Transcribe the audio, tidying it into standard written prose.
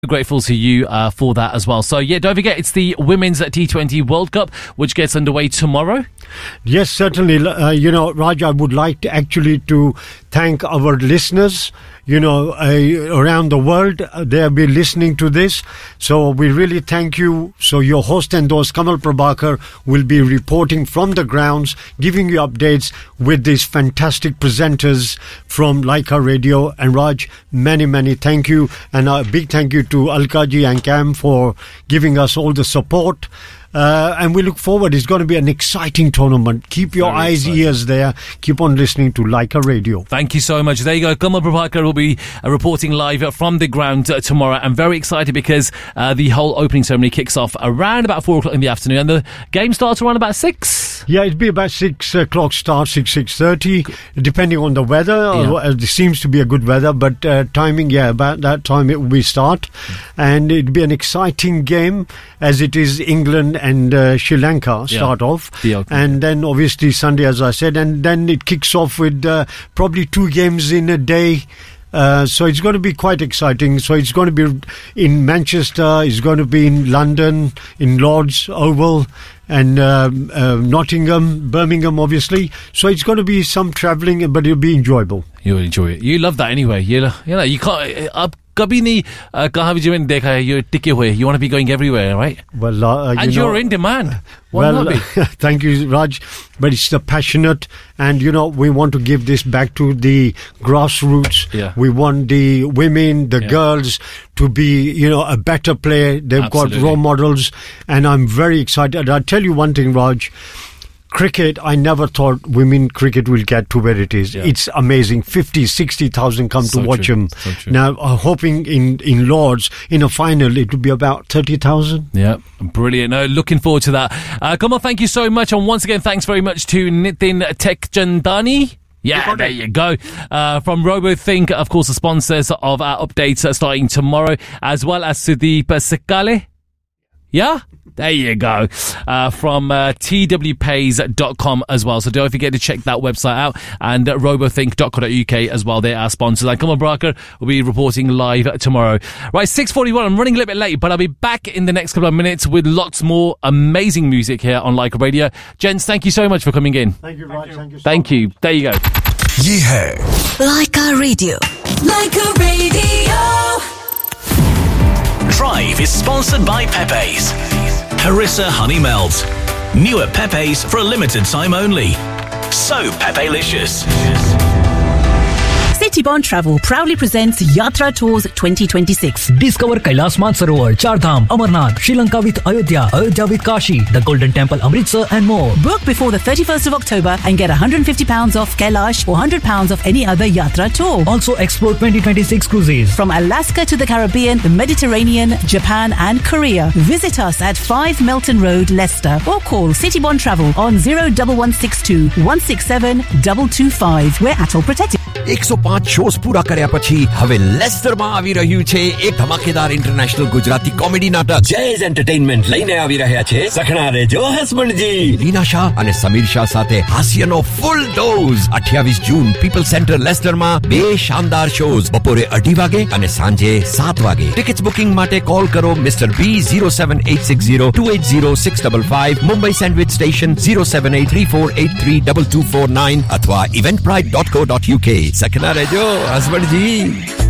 Grateful to you for that as well. So, yeah, don't forget, it's the Women's T20 World Cup, which gets underway tomorrow. Yes, certainly. Raj, I would like to thank our listeners, around the world. They have been listening to this. So we really thank you. So your host and host, Kamal Prabhakar, will be reporting from the grounds, giving you updates with these fantastic presenters from Laika Radio. And Raj, many, many thank you. And a big thank you to Alkaji and Cam for giving us all the support. And we look forward. It's going to be an exciting tournament. Keep your ears there. Keep on listening to Laika Radio. Thank you so much. There you go. Kamal Prabhakar will be reporting live from the ground tomorrow. I'm very excited because the whole opening ceremony kicks off around about 4 o'clock in the afternoon, and the game starts around about 6. Yeah, it'll be about 6 o'clock start, 6:30, depending on the weather. Yeah. It seems to be a good weather, but timing, about that time it will be start. And it'll be an exciting game, as it is England and Sri Lanka start off. And then obviously Sunday, as I said, and then it kicks off with probably 2 games in a day. So it's going to be quite exciting. So it's going to be in Manchester, it's going to be in London, in Lord's Oval, and Nottingham, Birmingham, obviously. So it's going to be some travelling, but it'll be enjoyable. You'll enjoy it. You love that anyway. You can't... कभी नहीं कहाँ भी जो मैंने देखा है ये टिके हुए. You want to be going everywhere, right? Well, and you're in demand. Why not be? Thank you, Raj. But it's the passionate, and we want to give this back to the grassroots. Yeah. We want the women, the girls to be, a better player. They've got role models, and I'm very excited. I'll tell you one thing, Raj. Cricket, I never thought women cricket will get to where it is. Yeah. It's amazing. 50, 60,000 come to watch them. So now, hoping in Lords, in a final, it will be about 30,000. Yeah, brilliant. No, looking forward to that. Kamal, thank you so much. And once again, thanks very much to Nitin Tekchandani. Yeah, there you go. From RoboThink, of course, the sponsors of our updates starting tomorrow, as well as Sudeep Sikale. Yeah? There you go. From twpays.com as well. So don't forget to check that website out, and robothink.co.uk as well. They're our sponsors. And Kamal Prabhakar will be reporting live tomorrow. Right, 6:41. I'm running a little bit late, but I'll be back in the next couple of minutes with lots more amazing music here on Laika Radio. Gents, thank you so much for coming in. Thank you, Raj. Thank you. There you go. Ye hai Laika Radio. Laika Radio. Drive is sponsored by Pepe's. Harissa Honey Melt. New at Pepe's for a limited time only. So Pepe-licious. Citybond Travel proudly presents Yatra Tours 2026. Discover Kailash Mansarovar, Chardham, Amarnath, Sri Lanka with Ayodhya, Ayodhya with Kashi, the Golden Temple, Amritsar and more. Book before the 31st of October and get £150 off Kailash or £100 off any other Yatra tour. Also explore 2026 cruises. From Alaska to the Caribbean, the Mediterranean, Japan and Korea. Visit us at 5 Melton Road, Leicester, or call Citybond Travel on 01162 167 225. We're ATOL protected. 105 shows પૂરા કર્યા પછી હવે લેસ્ટરમાં આવી રહ્યું છે એક ધમાકેદાર international Gujarati comedy નાટક. જેઝ એન્ટરટેઇનમેન્ટ લઈને આવી રહ્યા છે સખણા રેજો હસબન્ડજી. લીના શાહ અને સમીર શાહ સાથે હાસ્યનો ફૂલ ડોઝ. 28 જૂન પીપલ સેન્ટર લેસ્ટરમાં 2 શાનદાર શોઝ બપોરે 2:30 વાગે અને સાંજે 7 વાગે. ટિકિટ્સ બુકિંગ માટે કોલ કરો mister B 07860280655, Mumbai sandwich station 07834832249 અથવા eventbrite.co.uk. સખના રેજો હસબન્ડજી.